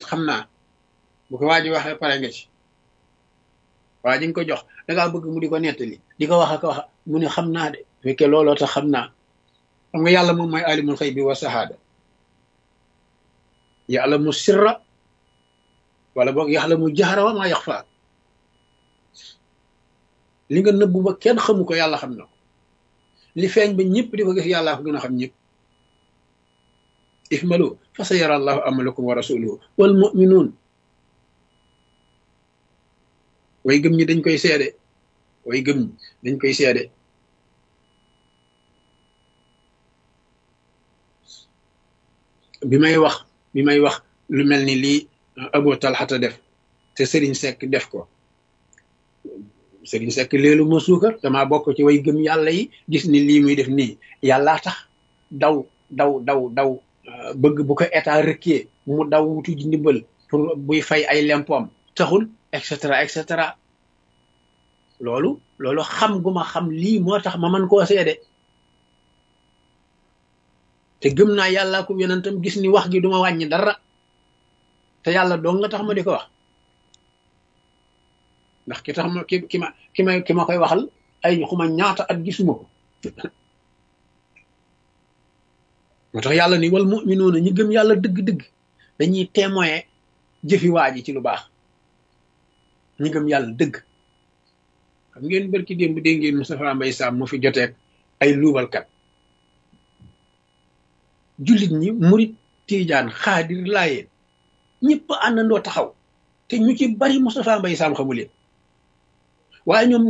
xam naa bu ko waa ji waxee pare nga ci waa ji nga ko jox dangaa bëgg mu di ko nettali di ko wax ak wax mu ne xam naa de fekkee looloo tax xam naa xam nga yàlla moom mooy alimul xëy bi wa sahaada yàlla mu sirra wala boog yàlla mu jaxara wa maa yaxfa li nga nëbbu ba kenn xamu ko yàlla xam na ko li feeñ ba ñëpp di ko gis yàllaa ko gën a xam ñëpp ihmalu fa sa yara allahu amalakum wa rasuluhu wal muminuun way gëm ñi dañ koy seede way gëm ñi dañ koy seede bi may wax lu mel ni lii Abu Talhata def te Serigne Seck def ko Serigne Seck léelu ma suukar damaa bokk ci way gëm yàlla yi gis ni lii muy def nii yàllaa tax daw bëgg bu ko état rëkkee mu daw wutu ji ndimbal pour buy fay ay lempoom taxul et cetera loolu xam gu ma xam lii moo tax ma mën koo seede te gëm naa yàllaa ko yonentam gis ni wax gi duma wàññi dara te yàlla dong nga tax ma di ko wax ndax ki tax ma ki ma koy waxal ay xuma ñaata at gisuma ko moo tax yàlla ni wal mu'minuuna ñi gëm yàlla dëgg-dëgg dañuy témoin jëfi waa ji ci lu baax ñi gëm yàlla dëgg xam ngeen barki démb dégg ngeen Moustapha Mbaye Sam mu fi joteeg ay luubalkat jullit ñi murit tiijaan xaadir laayeen ñëpp àndandoo taxaw te ñu ci bari Moustapha Mbaye Sam xamuleen waaye ñoom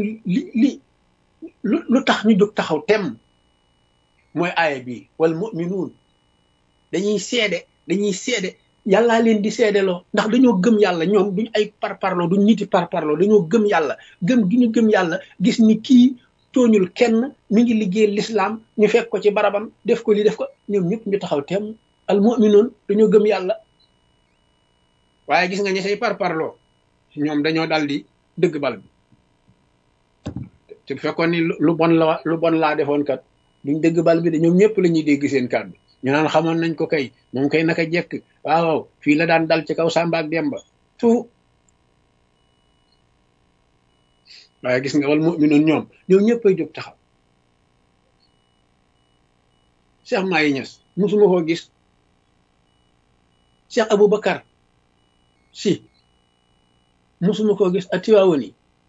lu tax ñu jóg taxaw tem mooy aaya bi wal mu'minuun dañuy seede yàllaa leen di seedeloo ndax dañoo gëm yàlla ñoom duñ ay parparloo duñ niti parparloo dañoo gëm yàlla gëm gi ñu gëm yàlla gis ni kii tooñul kenn mi ngi liggéey l'islam ñu fekk ko ci barabam def ko li def ko ñoom ñëpp ñu taxaw tem al mu'minuun dañoo gëm yàlla waaye gis nga ñi say parparloo ñoom dañoo dal di dëgg bal bi te bu fekkoon ni lu bon laa defoon kat duñ dëgg bal bi de ñoom ñëpp la ñuy dégg seen kàddu ñu naan xamoon nañ ko kay moom kay naka jekk waaw fii la daan dal ci kaw Samba ak Demba tout waaye gis nga wal mu'minuun ñoom ñëpp ay jóg taxaw Cheikh Mahi Niass musuma koo gis Cheikh Aboubacar si musuma koo gis a Tiwaawoni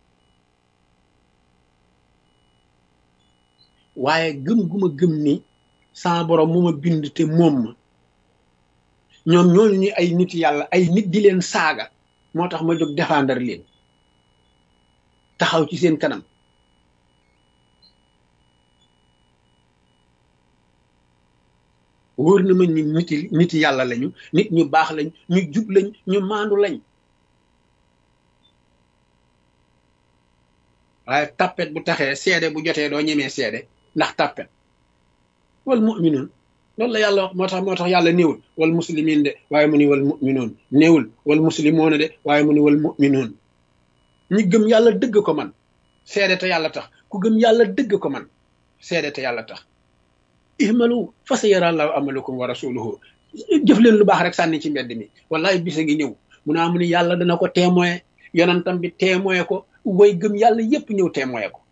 waaye gëm gu ma gëm ni sama borom mu ma bind te moom ma ñoom ñooñu ñu ay nit yàlla ay nit di leen saaga moo tax ma jóg défendre leen taxaw ci seen kanam wóor na ma ni nit yàlla lañu nit ñu baax lañ ñu jub lañ ñu maandu lañ waaye tappet bu taxee seede bu jotee doo ñemee seede ndax tappet wal mu'minuun loolu la yàlla wax moo tax yàlla néewul wal muslimiin de waaye mu ni wal mu'minuun néewul wal muslimoona de waaye mu ni wal mu'minuun ñi gëm yàlla dëgg ko man seede te yàlla tax ku gëm yàlla dëgg ko man seede te yàlla tax ihmalu fa sa yara allahu amalakum wa rasuluhu jëf leen lu baax rek sànni ci mbedd mi wallahi bisa ngi ñëw mu naa mu ni yàlla dana ko témoin yonentam bi témoin ko way gëm yàlla yépp ñëw témoin ko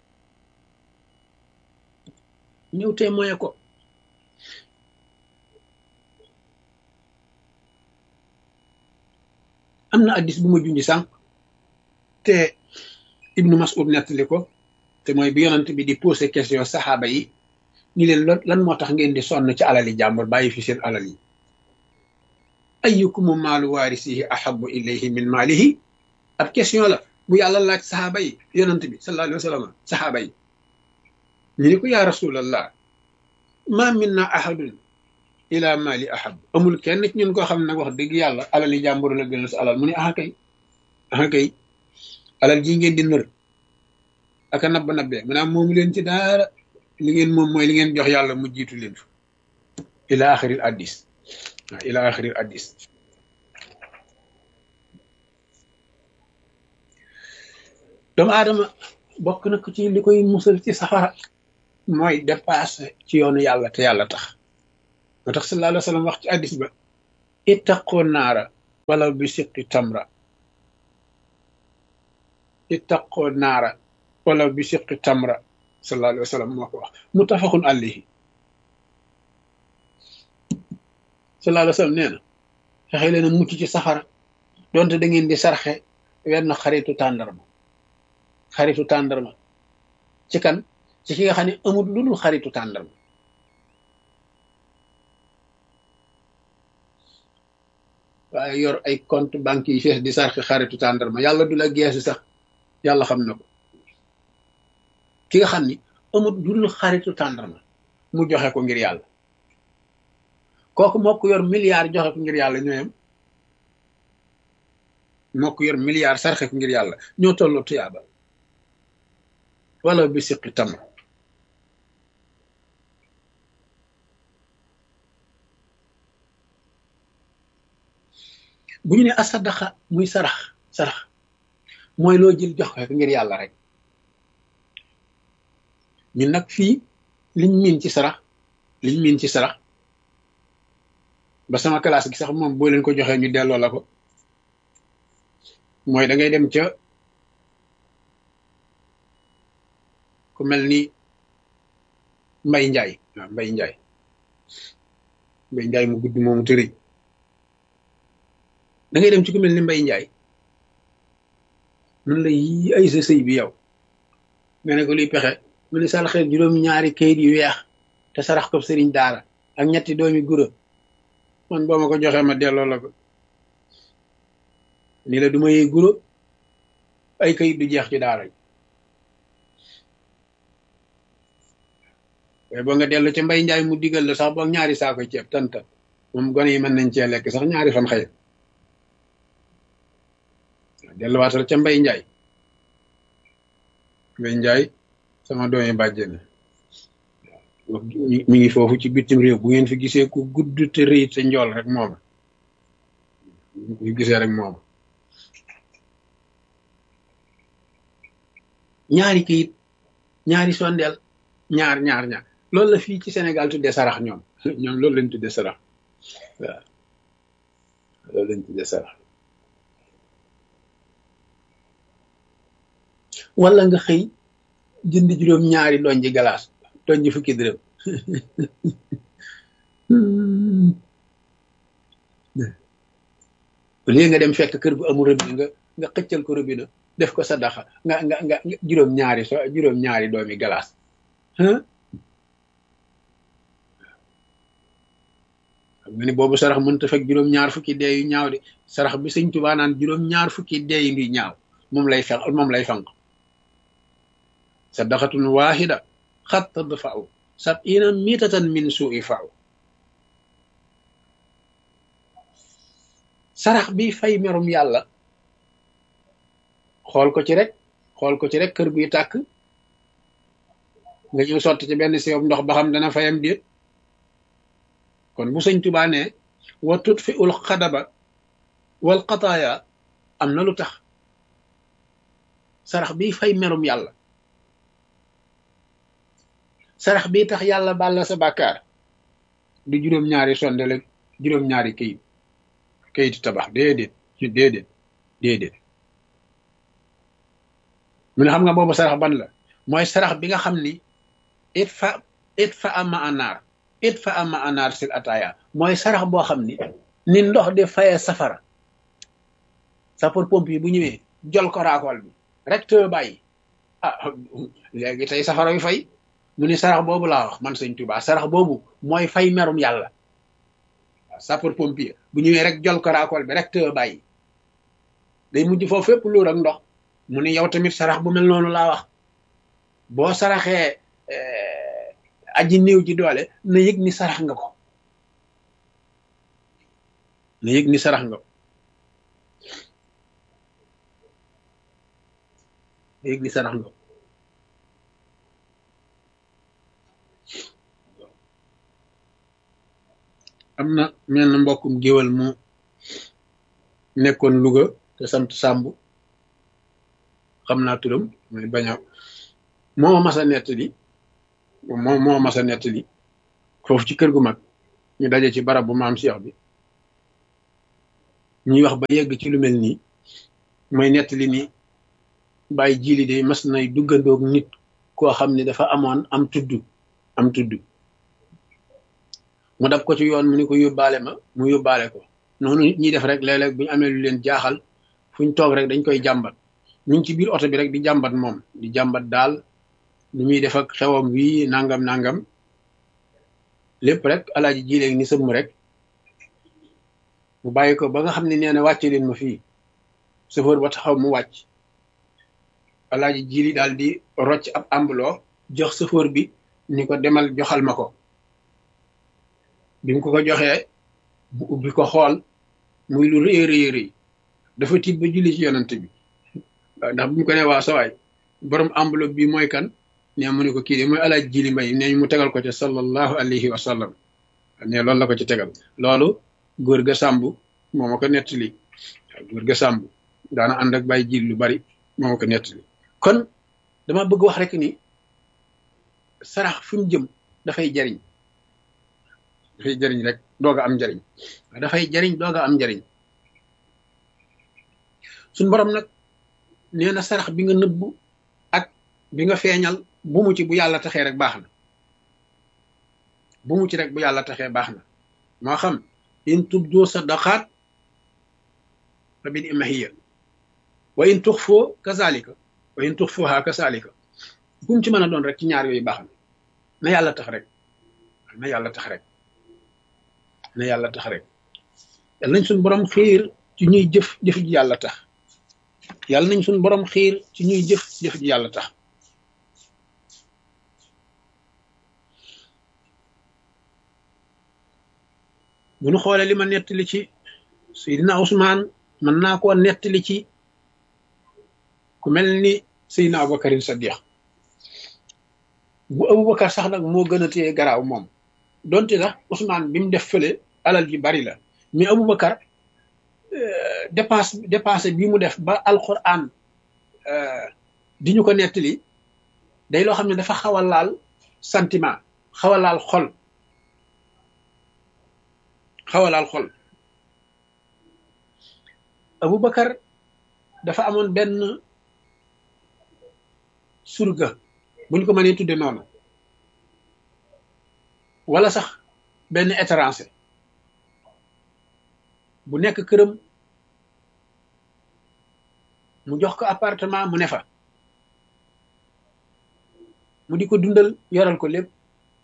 am na addis bu ma junj sànq te Ibnu Mas'ud nettali ko te mooy bi yonent bi di posé question saxaaba yi ni leen lan moo tax ngeen di sonn ci alali jàmbur bàyyi fi seen alal yi ayyukumu maalu waarisihi ahabbu ilayhi min maalihi ab question la bu yàlla laaj saxaaba yi yonent bi sallallahu alayhi wa sallam saxaaba yi ñu ni ko yaa rasulallah ma minna ahadun ila maali ahab amul kenn ci ñun koo xam ne nag wax dëgg yàlla alali jàmbur la gënal sa alal mu ne aha kay alal ji ngeen di nër aka nabba nabbee maanaam moomu leen ci daara li ngeen moom mooy li ngeen jox yàlla mu jiitu leen fa ila axiril addis waaw ila axiril addis doomu aadama bokk na ko ci li koy musal ci safara mooy dépassé ci yoonu yàlla te yàlla tax moo tax sallallahu alayhi wa sallam wax ci addis ba ittaqoo naara wala bi siqi tamra ittaqoo naara wala bi siqi tamra sallallahu alayhi wa sallam moo ko wax muttafaqun alayhi sallallahu alayhi wa sallam nee na fexe leen a mucc ci safara donte da ngeen di sarxe wenn xaritu tàndarma ci kan ci ki nga xam ne amul lu dul xaritu tàndarma waaye yor ay compte banque yi fees di sarxe xaritu tàndarma yàlla du la geesu sax yàlla xam na ko ki nga xam ni amul lu dul xaritu tàndarma mu joxe ko ngir yàlla kooku moo ko yor milliard joxe ko ngir yàlla ñooyam moo ko yor milliard sarxe ko ngir yàlla ñoo tolloo tuyaaba wala bi siqi tamr bu ñu ne asadaqa muy sarax mooy loo jël jox ko ngir yàlla rek ñun nag fii liñ miin ci sarax ba sama classe gi sax moom boo leen ko joxee ñu delloo la ko mooy da ngay dem ca ku mel ni Mbay Njaay waaw Mbay Njaay mu gudd moomu tëri da ngay dem ci ku mel ni Mbay Njaay mun la yi ay sa sëy bi yow nga ne ko luy pexe mu ne saraxee juróom-ñaari kayit yu weex te sarax ko sëriñ daara ak ñetti doomi gura man boo ma ko joxee ma delloo la ko ni la du ma yee guro ay kayit du jeex ci daara yi waaye boo nga dellu ci Mbay Njaay mu digal la sax boog ñaari saako ceeb tanta moom gone yi mën nañ cee lekk sax ñaari fan xëy delluwaatal ca Mbay Njaay sama doomi bàjjen mi ngi foofu ci bitim réew bu ngeen fi gisee ku gudd te rëy te njool rek mooma ñu gisee rek mooma ñaari kayit ñaari sondeel ñaar loolu la fii ci Sénégal tuddee sarax ñoom loolu lañ tuddee sarax waaw loolu lañ tuddee sarax wala nga xëy jënd juróom-ñaari doñ ji galaas doñ ji fukki dërëm léegi nga dem fekk kër gu amul robinet nga xëccal ko robinet def ko sadaxa nga juróom-ñaari doomi galaas xam nga ni boobu sarax mënta fekk juróom-ñaar fukki dee yu ñaaw de sarax bi sëñ Tuubaa naan juróom-ñaar fukki dee yu ñaaw moom lay fanq sadaqatun waahida xat tadfa'u sab'ina mitatan min suu'i fa'u sarax bi fay merum yàlla xool ko ci rek kër guy tàkk nga ñëw sotti ci benn siyob ndox ba xam dana fayam déet kon bu sëñ Tuubaa ne wa tutfi'ul xadaba wal xataaya am na lu tax sarax bi fay merum yàlla sarax bi tax yàlla baal la sa bàkkaar du juróom-ñaari sondel ak juróom-ñaari kayitu tabax déedéet mu ne xam nga boobu sarax ban la mooy sarax bi nga xam ni it fa ama anaar sil ataaya mooy sarax boo xam ni ndox di fayee safara sapeur pompier bu ñëwee jol ko raakool bi rek te bàyyi léegi tey safara wi fay mu ni sarax boobu laa wax man sëñ Tuubaa sarax boobu mooy fay merum yàlla waaw sapeur pompier bu ñëwee rek jol ko raakool bi rek te bàyyi day mujj foofu fépp luur ak ndox mu ni yow tamit sarax bu mel noonu laa wax boo saraxee aji néew ji doole na yëg ni sarax nga ko am na mel na mbokkum géwal mu nekkoon Louga te sant Sàmb xam naa turam muy bañ a moo mas a nettali foofu ci kër gu mag ñu daje ci barab bu maam Cheikh bi ñuy wax ba yegg ci lu mel nii mooy nettali ni bàyyi jiili de mas nay duggandoog nit koo xam ne dafa amoon am tudd mu dab ko ci yoon mu ni ko yóbbaale ma mu yóbbaale ko noonu nit ñi def rek léeg-léeg bu ñu amee lu leen jaaxal fu ñu toog rek dañ koy jàmbat ñu ngi ci biir oto bi rek di jàmbat moom di jàmbat daal nu muy def ak xewam wii nangam lépp rek alaaji jiileeg ni sëmm rek mu bàyyi ko ba nga xam ne nee na wàcce leen ma fii chauffeur ba taxaw mu wàcc alaaji jiili daal di rocc ab ambuloo jox chauffeur bi ni ko demal joxal ma ko bi mu ko joxee mu ubbi ko xool muy lu rëy dafa tiit ba julli ci yonante bi ndax bu mu ko ne waa sawaay borom enveloppe bi mooy kan ne mu ne ko kii de mooy alaaji jiili mbay ne mu tegal ko ca sallallahu alayhi wa sallam ne loolu la ko ci tegal loolu góor ga sàmb moo ma ko nettali góor ga sàmb daana ànd ak bàyyi jiil lu bari moo ma ko nettali kon dama bëgg wax rek ni sarax fi mu jëm dafay jariñ rek dooga am njariñ dafay jariñ dooga am njariñ suñ borom nag nee na sarax bi nga nëbbu ak bi nga feeñal bu mu ci bu yàlla taxee rek baax na bu mu ci rek bu yàlla taxee baax na moo xam in tubdu sadaqaat fa bi ni'ma wa in tuxfu kazalika wa in tuxfuha kazalika bu mu ci mën a doon rek ci ñaar yooyu baax na yàlla tax rek na yàlla tax rek na yàlla tax rek yàlla nañ suñ borom xiir ci ñuy jëf ji yàlla tax yàlla nañ suñ borom xiir ci ñuy jëf ji yàlla tax bu ñu xoolee li ma nettali ci Seydina Ousmane mën naa koo nettali ci ku mel ni Seydina Aboubacarin Sadiq bu Aboubacar sax nag moo gën a téye garaaw moom donte sax Ousmane bi mu def fële alal ji bari la mais Aboubacar dépense bi mu def ba alquran di ñu ko nettali day loo xam ne dafa xaw a laal sentiment xaw a laal xol Aboubacar dafa amoon benn surga buñ ko mënee tudde noonu wala sax benn étranger bu nekk këram mu jox ko appartement mu ne fa mu di ko dundal yoral ko lépp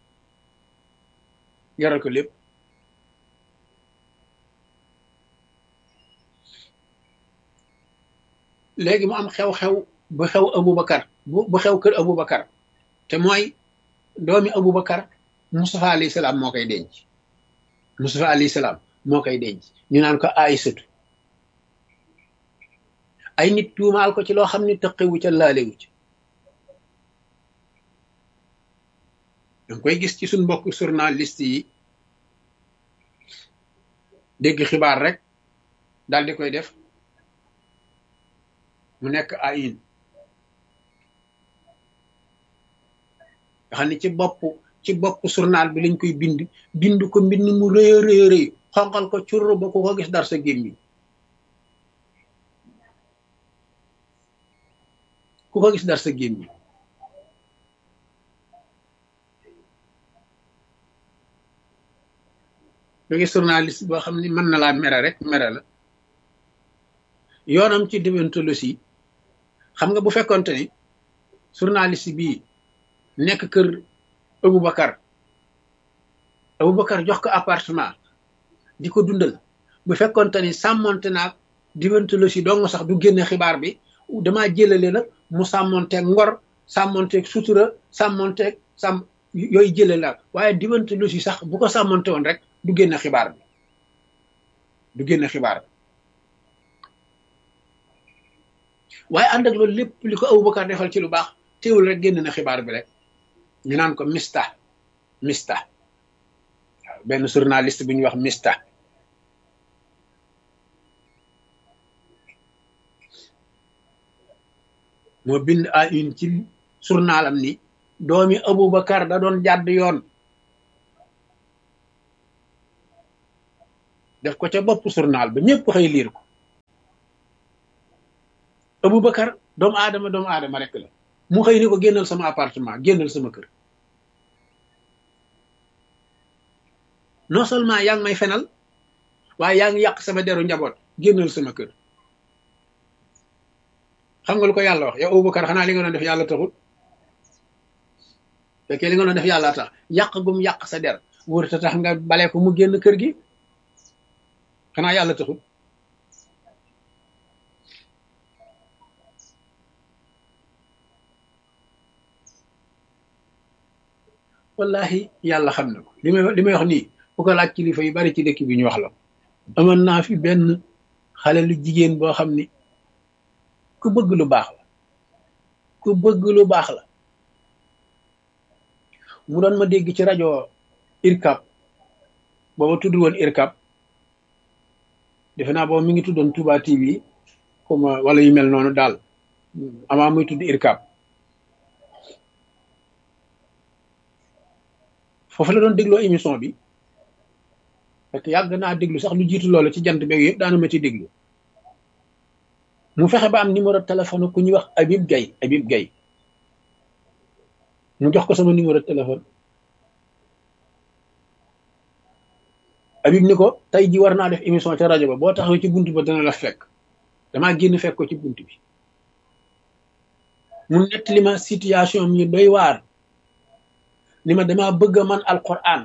léegi mu am xew-xew bu xew Aboubacar bu xew kër Aboubacar te mooy doomi Aboubacar Moustapha alayhi salaam moo koy denc ñu naan ko Aysatu ay nit tuumaal ko ci loo xam ne tëqewu ca laalewu ci danga koy gis ci suñ mbokk journaliste yi dégg xibaar rek daal di koy def mu nekk ayin nga xam ne ci bopp journal bi lañ koy bind ko mbind mu rëy xonqal ko curr ba ku ko gis dar sa gémmiñ nga gis journaliste boo xam ne mën na laa mere la yoonam ci déontologie xam nga bu fekkonte ni journaliste bii nekk kër Aboubacar jox ko appartement di ko dundal bu fekkonte ni sàmmonte naag déontologie dong sax du génne xibaar bi damaa jëlale nag mu sàmmonteeg ngor sàmmonteeg sutura sàmmonteeg yooyu jëlale la waaye déontologie sax bu ko sàmmonte woon rek du génne xibaar bi waaye ànd ak loolu lépp li ko Aboubacar defal ci lu baax teewul rek génn na xibaar bi rek ñu naan ko mista waaw benn journaliste bu ñuy wax mista moo bind à une ci journalam ni doomi Aboubacar da doon jàdd yoon def ko ca bopp journal ba ñëpp xëy liir ko. Aboubacar doomu aadama rek la mu xëy ni ko génnal sama appartement génnal sama kër. non seulement yaa ngi may fenal waaye yaa ngi yàq sama deru njaboot génnal sama kër. xam nga lu ko yàlla wax yow Aboubacar xanaa li nga doon def yàlla taxul fekkee li nga doon def yàlla tax yàq gum yàq sa der wër ta tax nga bale ko mu génn kër gi xanaa yàlla taxul. wallahi yàlla xam na ko li may wax nii bu ko laaj kilifa yu bari ci dëkk bi ñu wax la. amoon naa fi benn xale lu jigéen boo xam ni ku bëgg lu baax la ku bëgg lu baax la mu doon ma dégg ci rajo IRCAP booba tudd woon IRCAP defe naa booba mi ngi tuddoon Touba TV comme wala yu mel noonu daal amaa muy tudd IRCAP foofu la doon dégloo émission bi parce que yàgg naa déglu sax lu jiitu loolu ci jant beeg yëpp daana ma ci déglu mu fexe ba am numéro téléphone ku ñuy wax Habib Gaye mu jox ko sama numéro téléphone. Habib ni ko tey ji war naa def émission ca rajo ba boo taxaw ci bunt ba dana la fekk damaa génn fekk ko ci bunt bi mu nettali ma situation mi doy waar ni ma damaa bëgg a man alquran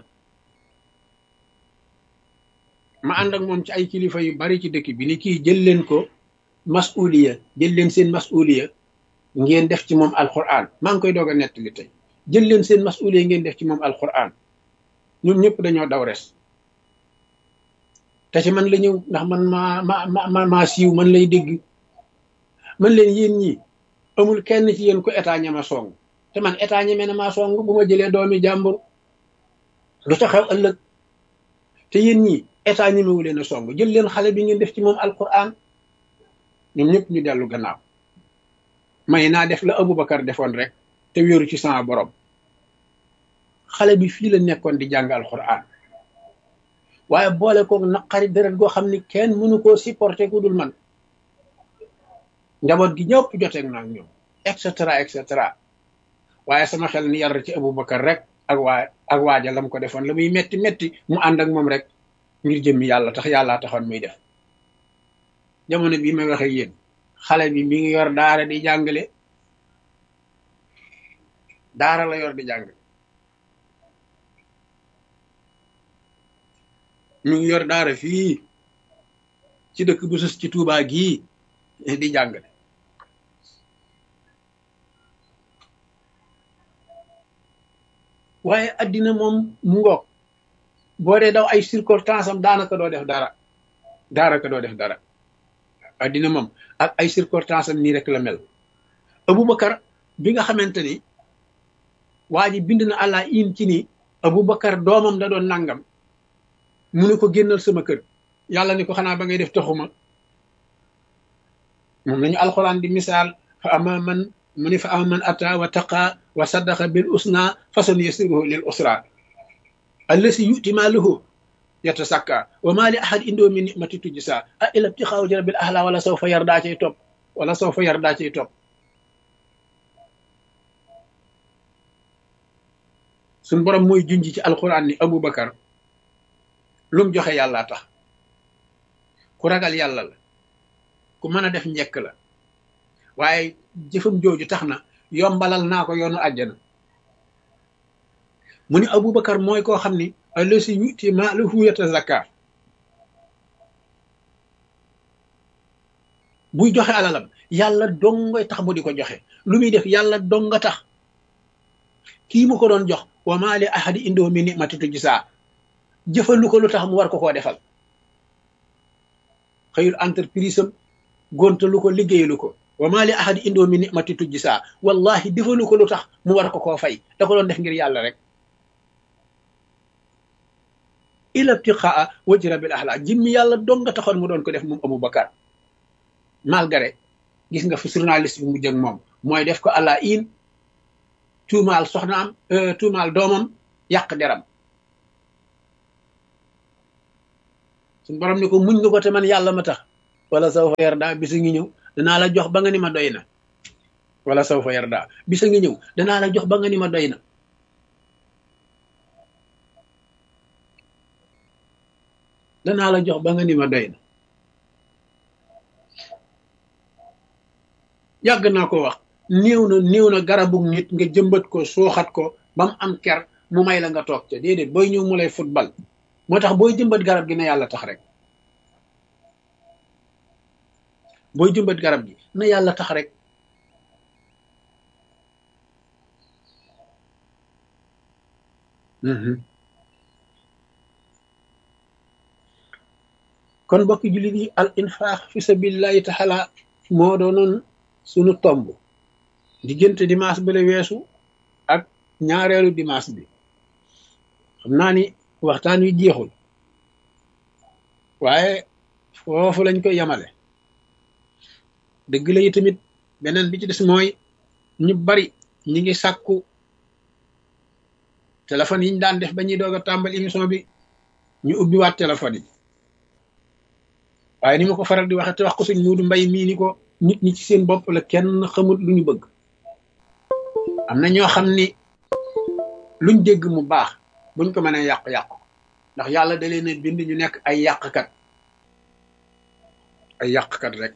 ma ànd ak moom ci ay kilifa yu bari ci dëkk bi ni kii jël leen ko masuliya jël leen seen masuliya ngeen def ci moom alquran maa ngi koy doog a nettali tey jël leen seen masuliya ngeen def ci moom alquran ñoom ñëpp dañoo daw res te ci man la ñëw ndax man maa siiw man lay dégg man leen yéen ñi amul kenn ci yéen ko état ñama song te man état ñeme na maa song bu ma jëlee doomi jàmbur lu ca xew ëllëg te yéen ñi état ñemewu leen a song jël leen xale bi ngeen def ci moom alquran ñoom ñëpp ñu dellu gannaaw may naa def la Aboubacar defoon rek te wéeru ci sama borom xale bi fii la nekkoon di jàng alquran waaye boole ko naqari deret goo xam ni kenn mënu koo supporter ku dul man njaboot gi ñëpp joteeg naa ak ñoom et cetera waaye sama xel ni yar ci Aboubacar rek ak waaja lam ko defoon la muy metti mu ànd ak moom rek ngir jëmmi yàlla tax yàllaa taxoon muy def jamono bii may waxe yéen xale bi mi ngi yor daara di jàngale daara la yor di jàngale mi ngi yor daara fii ci dëkk bu sës ci Touba gii di jàngale waaye addina moom mu ngoog boo dee daw ay circonstance am daanaka doo def dara addina moom ak ay circonstance am nii rek la mel. Aboubacar bi nga xamante ni waa ji bind na àlla in ci ni Aboubacar doomam da doon nangam mu ne ko génnal sama kër yàlla ni ko xanaa ba ngay def taxuma moom lañu alxuraan di misaal fa ama man mu ni fa ama man ata wa taqa wa saddaqa bil usna fasan yasiruhu lil usra allasi yuti maaluhu yatasakka wa ma li ahad indoo min nimati tujsa a ila ibtixaaw rabbil ahla wala sawfa yardaa cay topp suñ borom mooy junj ci alquran ni Aboubacar lum joxe yàlla tax ku ragal yàlla la ku mën a def njekk la waaye jëfam jooju tax na yombalal naa ko yoonu àjjana mu ni Aboubacar mooy koo xam ni allasi yuti maalahu yatazakka buy joxe alalam yàlla dongoy tax mu di ko joxe lu muy def yàlla donga tax kii mu ko doon jox wa maa li ahadi indoo min nimati tujsaa jëfalu ko lu tax mu war ko koo defal xëyul entreprise am gontalu ko liggéeyalu ko wa maa li ahadi indoo min nimati tujsaa wallahi defalu ko lu tax mu war ko koo fay da ko doon def ngir yàlla rek ila ibtiqaa wajhi rabbil ahla jimmi yàlla dong nga taxoon mu doon ko def moom Aboubacar malgré gis nga fi journaliste bi mu jëg moom mooy def ko àlla in tuumaal soxnaam tuumaal doomam yàq deram suñu borom ni ko muñ nga ko te man yàlla ma tax wala saw fa yarda bisa ngi ñëw danaa la jox ba nga ni ma doy na wala saw fa yarda bisa ngi ñëw danaa la jox ba nga ni ma doy na danaa la jox ba nga ni ma doy na yàgg naa ko wax néew na garabu nit nga jëmbat ko suuxat ko ba mu am ker mu may la nga toog ca déedéet booy ñëw mu lay football moo tax booy jëmbat garab gi na yàlla tax rek booy jëmbat garab gi na yàlla tax rek kon bokki jullit yi al infaq fi sabilillahi taala moo doonoon sunu tomb diggante dimanche bi la weesu ak ñaareelu dimanche bi xam naa ni waxtaan wi jeexul waaye foofu lañ koy yamale dëgg la yi tamit beneen bi ci des mooy ñu bari ñi ngi sàkku téléphone yi ñu daan def ba ñuy doog a tàmbali émission bi ñu ubbiwaat téléphone yi waaye ni ma ko faral di waxe te wax ko sëñ Muudu Mbay mii ni ko nit ñi ci seen bopp la kenn xamul lu ñu bëgg am na ñoo xam ni luñ dégg mu baax buñ ko mënee yàq ndax yàlla da leen a bind ñu nekk ay yàqkat rek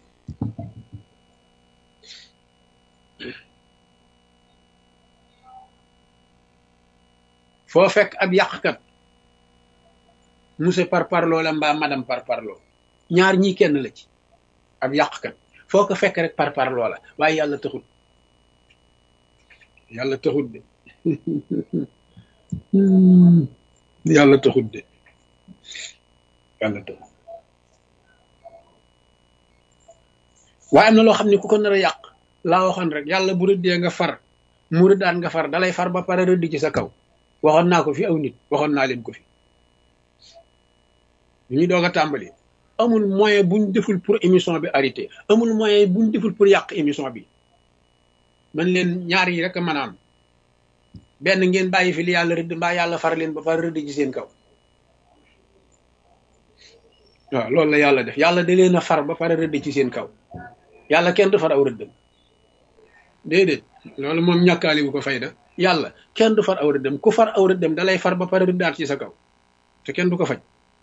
foo fekk ab yàqkat monsieur parparloo la mbaa madame parparloo ñaar ñii kenn la ci ab yàqkat foo ko fekk rek parparloo la waaye yàlla taxut de yàlla taxut de yàlla taxut waaye am na loo xam ne ku ko nar a yàq laa waxoon rek yàlla bu rëddee nga far mu rëddaan nga far dalay far ba pare rëdd ci sa kaw waxoon naa ko fi aw nit waxoon naa leen ko fi ñu doog a tàmbali amul moyen buñ deful pour émission bi arrêté amul moyen buñ deful pour yàq émission bi man leen ñaar yi rek a mën a am benn ngeen bàyyi fi li yàlla rëdd mbaa yàlla far leen ba pare rëdd ci seen kaw waaw loolu la yàlla def yàlla da leen a far ba pare rëdd ci seen kaw yàlla kenn du far aw rëddam déedéet loolu moom ñàkkaali bu ko fayda yàlla kenn du far aw rëddam ku far aw rëddam da lay far ba pare rëddaat ci sa kaw te kenn du ko faj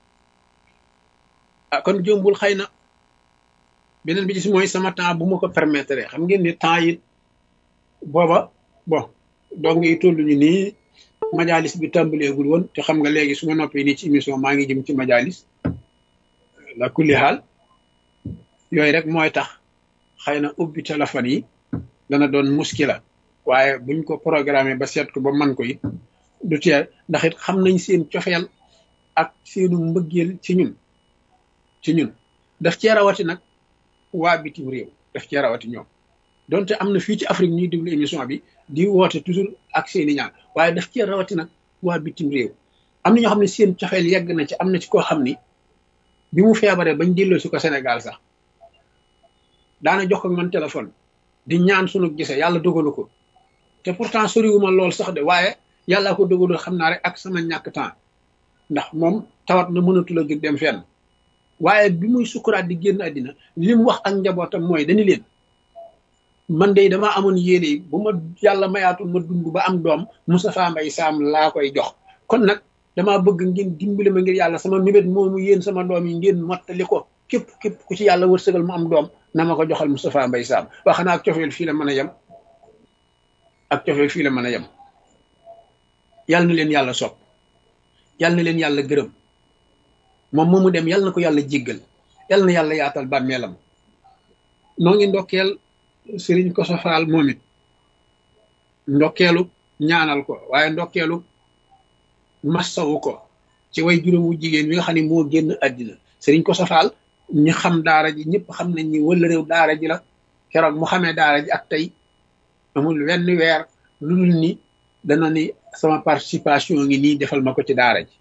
ah kon jombul xëy na beneen bi ci mooy sama temps bu ma ko permettre xam ngeen ni temps yi booba bon donc yi toll ñu nii majalis bi tàmbaleegul woon te xam nga léegi su ma noppee nii ci émission maa ngi jëm ci majalis la kulli xaal yooyu rek mooy tax xëy na ubbi téléphone yi dana doon muskila waaye buñ ko programmé ba seet ko ba man ko it du teel ndax it xam nañ seen cofeel ak seenu mbëggeel ci ñun daf cee rawati nag waa bitim réew daf cee rawati ñoom donte am na fii ci Afrique ñuy déglu émission bi di woote toujours ak seeni ñaan waaye daf cee rawati nag waa bitim réew am na ñoo xam ne seen cofeel yegg na ci am na ci koo xam ni bi mu feebaree bañ delloo si ko Sénégal sax daana jox ko man téléphone di ñaan sunu gise yàlla dogalu ko te pourtant soriwuma lool sax de waaye yàllaa ko dogalul xam naa rek ak sama ñàkk temps ndax moom tawat na mënatul a jóg dem fenn waaye bi muy sukkuraat di génn àddina li mu wax ak njabootam mooy dañu leen man de damaa amoon yéene yi bu ma yàlla mayaatul ma dund ba am doom Moustapha Mbaye Sam laa koy jox kon nag damaa bëgg ngeen dimbali ma ngir yàlla sama mébét moomu yéen sama doom yi ngeen mottali ko képp ku ci yàlla wërsëgal mu am doom na ma ko joxal Moustapha Mbaye Sam wax xanaa ak cofeel fii la mën a yem yàlla na leen yàlla sopp yàlla na leen yàlla gërëm moom moomu dem yàlla na ko yàlla jéggal yàlla na yàlla yaatal bàmmeelam noo ngi ndokkeel Serigne Kosso Fall moom it ndokkeelu ñaanal ko waaye ndokkeelu massawu ko ci way juróomu jigéen wi nga xam ne moo génn àddina Serigne Kosso Fall ñi xam daara ji ñëpp xam nañ ni wala réew daara ji la keroog mu xamee daara ji ak tey amul wenn weer lu dul ni dana ni sama participation ngi nii defal ma ko ci daara ji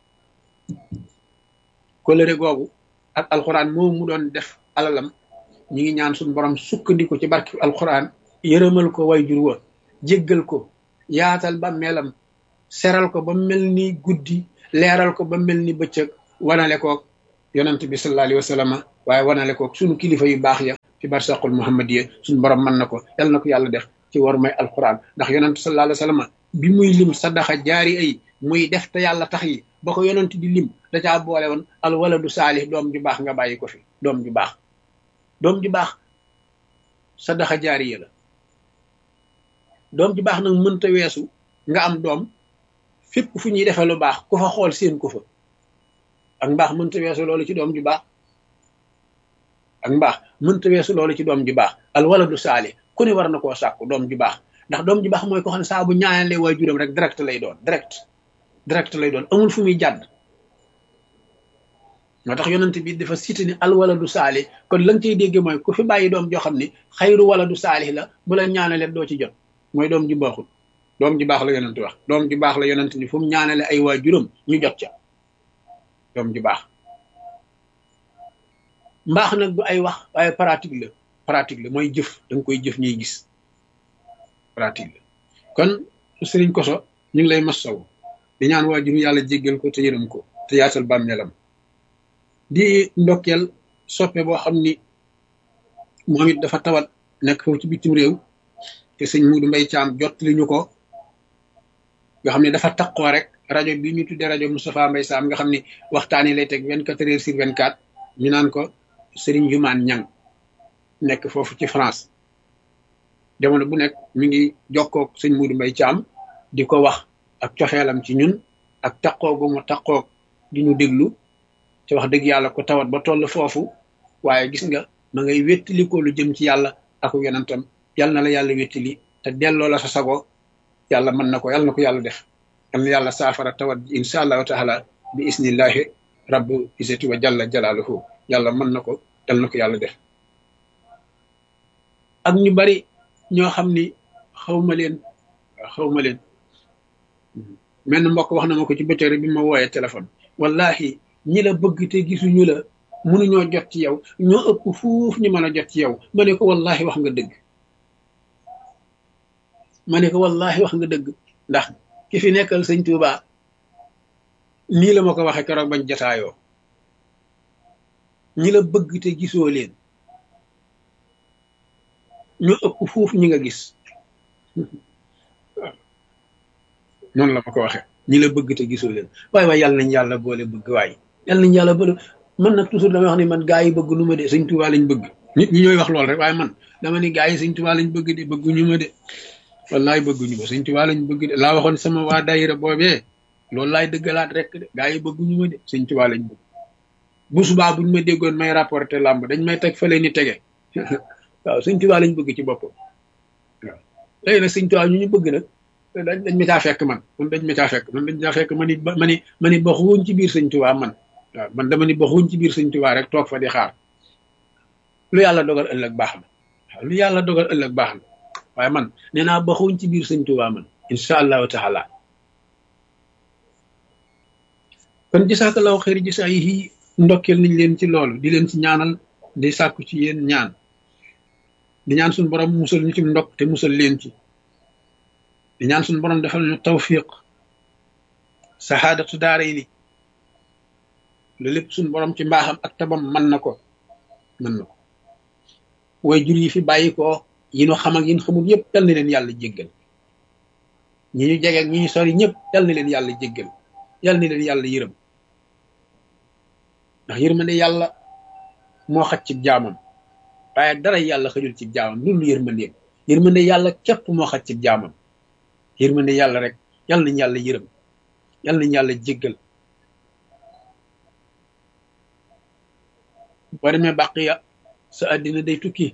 kolëre googu ak alxuraan moom mu doon def alalam ñi ngi ñaan suñu borom sukkandiku ci barki alxuraan yërëmal ko way jur wa jéggal ko yaatal ba melam seral ko ba mel ni guddi leeral ko ba mel ni bëccëg wanale ko yonent bi sallallahu alayhi wa sallam waaye wanale ko suñu kilifa yu baax ya ci barsaqul muhammadiya suñu borom mën na ko yal na ko yàlla def ci war may alquran ndax yonent sallallahu alayhi wa sallam bi muy lim sadaxa jaari ay muy def te yàlla tax yi ba ko yonent di lim da caa boole woon al waladu saalih doom ju baax nga bàyyi ko fi doom ju baax doom ju baax sadaxa jaariya la doom ju baax nag mënta weesu nga am doom fépp fu ñuy defee lu baax ku fa xool seen ko fa ak mbaax mënta weesu loolu ci doom ju baax ak mbaax mënta weesu loolu ci doom ju baax al waladu saalih ku ne war na koo sàkku doom ju baax ndax doom ju baax mooy ko xam ne saa bu ñaanalee waajuram rek direct lay doon direct lay doon amul fu muy jàdd moo tax yonent bi dafa cité ni al waladu saalih kon la nga cay dégge mooy ku fi bàyyi doom joo xam ne xayru waladu saalih la bu la ñaanalee doo ci jot mooy doom ju baaxul doom ju baax la yonent wax doom ju baax la yonent ni fu mu ñaanale ay waajuram ñu jot ca doom ju baax mbaax nag du ay wax waaye pratique la mooy jëf da nga koy jëf ñuy gis pratique la kon sëriñ Koso ñu ngi lay masaw di ñaan waajur yàlla jéggal ko te yërëm ko te yaatal bàmmeelam di ndokkeel soppe boo xam ni moom it dafa tawat nekk foofu ci bitim réew te sëñ Muudu Mbay Caam jot li ñu ko nga xam ne dafa taqoo rek rajo bi ñu tuddee rajo Moustapha Mbay Sam nga xam ne waxtaan yi lay teg 24h/24 ñu naan ko Sëriñ Jumaan Ñang nekk foofu ci France jamono bu nekk mi ngi jokkoog sëñ Muudu Mbay Caam di ko wax ak cofeelam ci ñun ak taqoo gu mu taqoog di ñu déglu te wax dëgg yàlla ko tawat ba toll foofu waaye gis nga ma ngay wéttali ko lu jëm ci yàlla ak yonentam yal na la yàlla wéttali te delloo la sa sago yàlla mën na ko yàlla na ko yàlla def yal na yàlla saafara tawat ji insha allahu taala bi isnillahi rabbu isati wa jalla jalaaluhu yàlla mën na ko yal na ko yàlla def ak ñu bari ñoo xam ni xawma leen mel na mbokk wax na ma ko ci bëccëg bi ma wooyee téléphone wallahi ñi la bëgg te gisuñu la mënuñoo jot ci yow ñoo ëpp fuuf ñu mën a jot ci yow ma ne ko wallahi wax nga dëgg ndax ki fi nekkal sëñ Tuuba nii la ma ko waxee keroog bañ jataayoo ñi la bëgg te gisoo leen ñoo ëpp fuuf ñi nga gis noonu la ma ko waxee ñi la bëgg te gisoo leen waaye yàlla nañ yàlla boole bëgg waaye yàlla nañ yàlla boole man nag toujours damay wax ni man gaa yi bëgg nu ma de sëñ Tuuba lañ bëgg nit ñi ñooy wax lool rek waaye man dama ni gaa yi sëñ Tuuba lañ bëgg de bëgguñu ma de wallaay bëgguñu ma sëñ Tuuba lañ bëgg de laa waxoon sama waa daayira boobee loolu laay dëggalaat rek de gaa yi bëgguñu ma de sëñ Tuuba lañ bëgg bu subaa buñ ma déggoon may rapporté làmb dañ may teg fële ni tege waaw sëñ Tuuba lañ bëgg ci boppam waaw léegi nag sëñ Tuuba ñu bëgg nag dañ ma caa fekk man dañ ma caa fekk ma ni baxuñ ci biir sëñ Tuuba man waaw man dama ni baxuñ ci biir sëñ Tuuba rek toog fa di xaar lu yàlla dogal ëllëg baax na waaw lu yàlla dogal ëllëg baax na waaye man nee naa baxuñ ci biir sëñ Tuuba man insha allahu taala kon jasakallahu xëyri jasa yi ndokkeel nañ leen ci loolu di leen ci ñaanal di sàkku ci yéen ñaan di ñaan suñu borom musal ñu ci ndokk te musal leen ci di ñaan suñu borom defal ñu tawfiq saxaadatu daaray ni lu lépp suñu borom ci mbaaxam ak tabam mën na ko way jur yi fi bàyyi ko yi ñu xam ak yi ñu xamul yëpp yal na leen yàlla jéggal ñi ñu jege ak ñi ñu sori ñëpp yal na leen yàlla jéggal yal na leen yàlla yërëm ndax yërmande yàlla moo xaj ci jaamam waaye dara yàlla xajul ci jaamam loolu yërmande yàlla képp moo xaj ci jaamam yërmande yàlla rek yal nañ yàlla yërëm yal nañ yàlla jéggal boo demee bàqiya sa àddina day tukki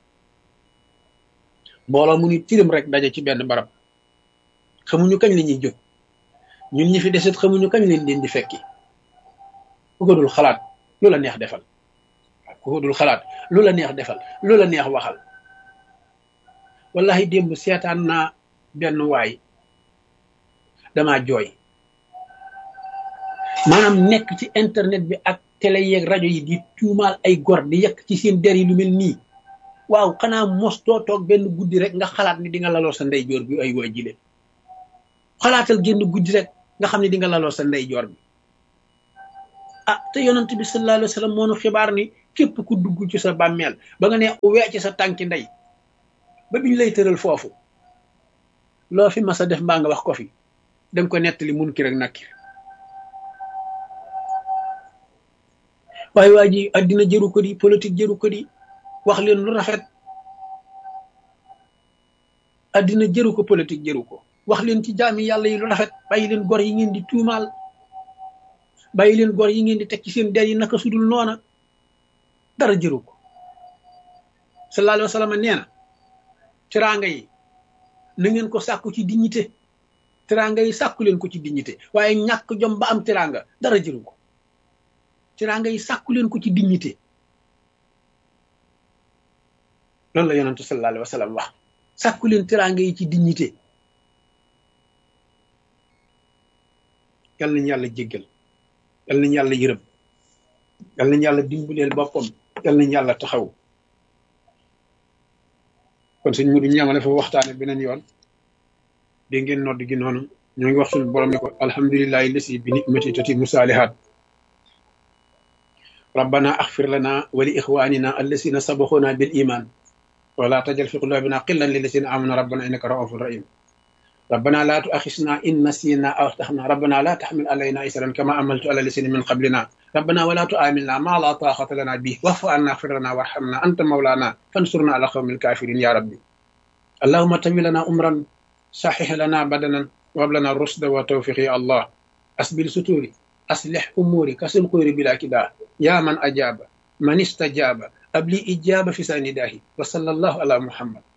mbooloo mu ni tirim rek daje ci benn barab xamuñu kañ la ñuy jóg ñun ñi fi deset xamuñu kañ leen leen di fekki ku ko dul xalaat lu la neex defal ku ko dul xalaat lu la neex defal lu la neex waxal wallahi démb seetaan naa benn waay damaa jooy maanaam nekk ci internet bi ak télé yeeg rajo yi di tuumaal ay gor di yekk ci seen der yi lu mel nii waaw xanaa mos doo toog benn guddi rek nga xalaat ni di nga laloo sa ndeyjoor bi ay waa jile xalaatal génn guddi rek nga xam ne di nga laloo sa ndeyjoor bi te yonent bi sallallahu alayhi wa sallam moo nu xibaar ni képp ku dugg ci sa bàmmeel ba nga ne wee ci sa tànki ndey ba biñ lay tëral foofu loo fi mas a def mbaa nga wax ko fi danga ko nettali munkir ak nakkir waaye waa ji addina jëru ko di politique jëru ko di wax leen lu rafet addina jëru ko politique jëru ko wax leen ci jaami yàlla yi lu rafet bàyyi leen gor yi ngeen di tuumaal bàyyi leen gor yi ngeen di teg ci seen der yi naka sudul noona dara jëru ko sallallahu alayhi wa sallam nee na teraanga yi na ngeen ko sàkku ci dignité teraanga yi sàkku leen ko ci dignité waaye ñàkk jom ba am teraanga dara jëru ko teraanga yi sàkku leen ko ci dignité loolu la yonentu sallallahu alayhi wa sallam wax sàkku leen teraanga yi ci dignité yal nañu yàlla jéggal yal nañu yàlla yërëm yal nañu yàlla dimbaleel boppam yal nañu yàlla taxaw kon sëñ Mudu ñamale foofu waxtaane beneen yoon dégg ngeen nodd gi noonu ñoo ngi wax suñu borom ne ko alhamdulillahi lasi bi ni'mati tatimu saalihaat rabbana axfir lana wa li ixwanina allasina sabaxuna bil iman wala tajal fi qulubina qillan lillasina amanu rabbana innaka raufun rahim ربنا لا تؤاخذنا إن نسينا أو أخطأنا ربنا لا تحمل علينا إسرا كما عملت على الذين من قبلنا ربنا ولا تؤاملنا ما لا طاقة لنا به واعف عنا واغفر لنا وارحمنا أنت مولانا فانصرنا على قوم الكافرين يا ربي اللهم تم لنا أمرا صحح لنا بدنا وهب لنا الرشد والتوفيق يا الله أسبل ستوري أصلح أموري كسل قير بلا كداه يا من أجاب من استجاب أبلي إجابة في سنداه وصلى الله على محمد